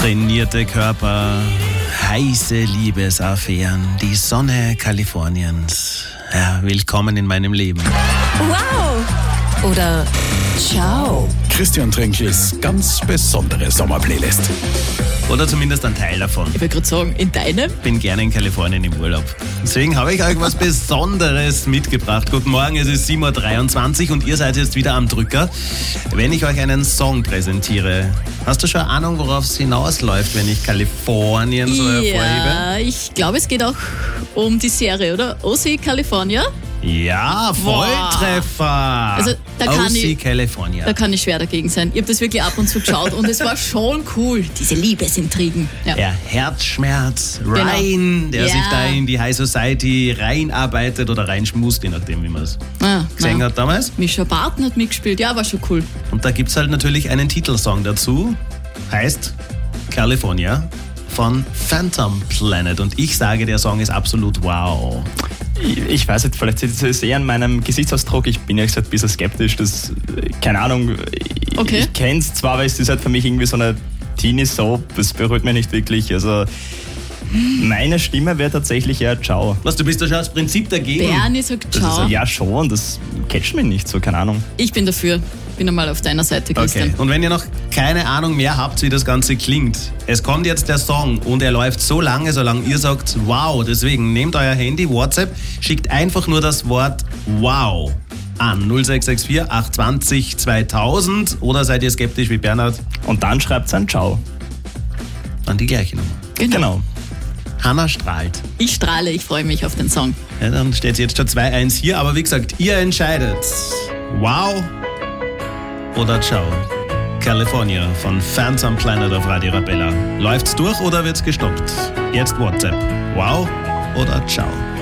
Trainierte Körper, heiße Liebesaffären, die Sonne Kaliforniens. Ja, willkommen in meinem Leben. Wow! Oder ciao. Christian Trinklis ganz besondere Sommerplaylist. Oder zumindest ein Teil davon. Ich wollte gerade sagen, in deinem? Ich bin gerne in Kalifornien im Urlaub. Deswegen habe ich euch was Besonderes mitgebracht. Guten Morgen, es ist 7.23 Uhr und ihr seid jetzt wieder am Drücker. Wenn ich euch einen Song präsentiere, hast du schon eine Ahnung, worauf es hinausläuft, wenn ich Kalifornien so hervorhebe? Ja, ich glaube, es geht auch um die Serie, oder? OC California? Ja, Volltreffer! Also, da kann OC California. Da kann ich schwer dagegen sein. Ich habe das wirklich ab und zu geschaut und es war schon cool, diese Liebesintrigen. Ja. Der Herzschmerz, Ryan, der sich da in die High Society reinarbeitet oder reinschmust, je nachdem, wie man es gesehen hat damals. Mischa Barton hat mitgespielt, ja, war schon cool. Und da gibt es halt natürlich einen Titelsong dazu, heißt California von Phantom Planet. Und ich sage, der Song ist absolut wow. Ich weiß nicht, vielleicht ist es eher an meinem Gesichtsausdruck. Ich bin ja gesagt ein bisschen skeptisch. Keine Ahnung, okay. Ich kenne es zwar, aber es ist halt für mich irgendwie so eine Teenie-Soap. Das berührt mich nicht wirklich. Also meine Stimme wäre tatsächlich eher Ciao. Was, du bist da schon als Prinzip dagegen? Bernie sagt Ciao. Ja schon, das catcht mich nicht so, keine Ahnung. Ich bin dafür. Bin einmal auf deiner Seite, Christian. Okay. Und wenn ihr noch keine Ahnung mehr habt, wie das Ganze klingt, es kommt jetzt der Song und er läuft so lange, solange ihr sagt wow. Deswegen nehmt euer Handy, WhatsApp, schickt einfach nur das Wort wow an 0664 820 2000 oder seid ihr skeptisch wie Bernhard? Und dann schreibt ein Ciao. An die gleiche Nummer. Genau. Hanna strahlt. Ich strahle, ich freue mich auf den Song. Ja, dann steht es jetzt schon 2-1 hier, aber wie gesagt, ihr entscheidet. Wow oder Ciao. California von Phantom Planet auf Radio Arabella. Läuft's durch oder wird's gestoppt? Jetzt WhatsApp. Wow oder Ciao.